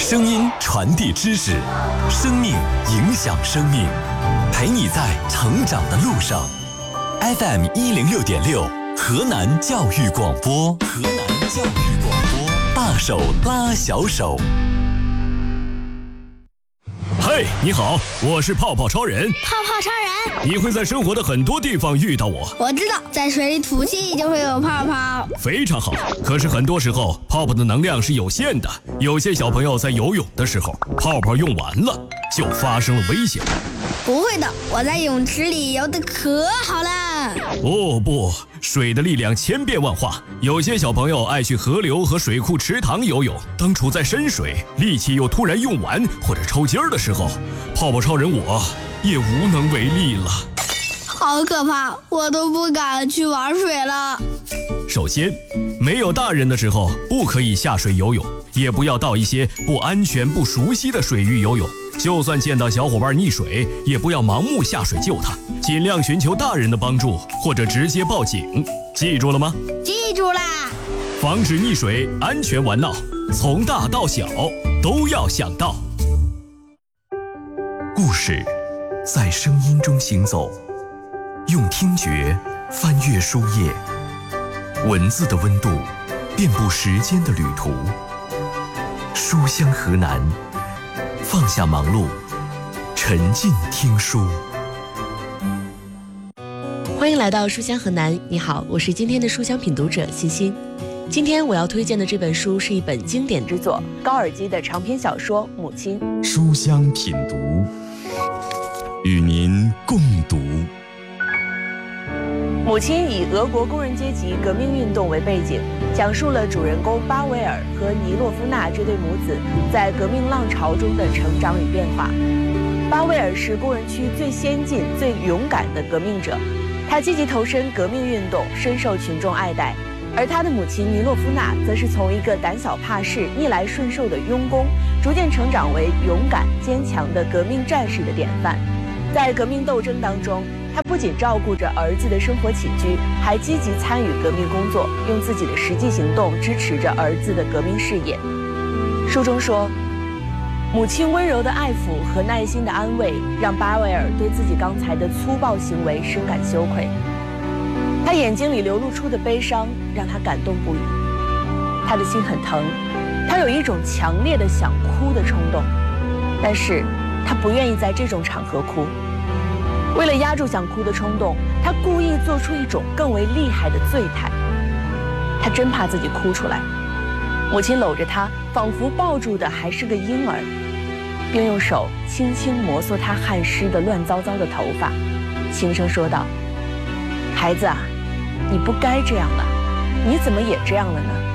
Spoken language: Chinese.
声音传递知识，生命影响生命，陪你在成长的路上。FM 106.6，河南教育广播，河南教育广播，大手拉小手。 嘿，你好，我是泡泡超人。 泡泡超人， 你会在生活的很多地方遇到我。 我知道，在水里吐气就会有泡泡。 非常好，可是很多时候泡泡的能量是有限的，有些小朋友在游泳的时候，泡泡用完了，就发生了危险。 不会的，我在泳池里游得可好了。 哦不，水的力量千变万化，有些小朋友爱去河流和水库池塘游泳，当处在深水，力气又突然用完或者抽筋儿的时候，泡泡超人我也无能为力了。 好可怕，我都不敢去玩水了。 首先，没有大人的时候不可以下水游泳，也不要到一些不安全不熟悉的水域游泳，就算见到小伙伴溺水，也不要盲目下水救他，尽量寻求大人的帮助，或者直接报警。记住了吗？ 记住啦！ 防止溺水，安全玩闹，从大到小都要想到。 故事在声音中行走，用听觉翻阅书页，文字的温度遍布时间的旅途。书香河南，放下忙碌，沉浸听书。 欢迎来到书香河南，你好，我是今天的书香品读者欣欣。今天我要推荐的这本书是一本经典之作，高尔基的长篇小说《母亲》。 书香品读，与您共读。 母亲以俄国工人阶级革命运动为背景，讲述了主人公巴维尔和尼洛夫娜这对母子在革命浪潮中的成长与变化。巴维尔是工人区最先进、最勇敢的革命者，他积极投身革命运动，深受群众爱戴。而他的母亲尼洛夫娜则是从一个胆小怕事、逆来顺受的佣工，逐渐成长为勇敢坚强的革命战士的典范。在革命斗争当中，他不仅照顾着儿子的生活起居，还积极参与革命工作，用自己的实际行动支持着儿子的革命事业。书中说，母亲温柔的爱抚和耐心的安慰，让巴维尔对自己刚才的粗暴行为深感羞愧。他眼睛里流露出的悲伤让他感动不已，他的心很疼，他有一种强烈的想哭的冲动，但是他不愿意在这种场合哭。为了压住想哭的冲动，他故意做出一种更为厉害的醉态。他真怕自己哭出来。母亲搂着他，仿佛抱住的还是个婴儿，并用手轻轻摩挲他汗湿的乱糟糟的头发，轻声说道：“孩子啊，你不该这样了，你怎么也这样了呢？”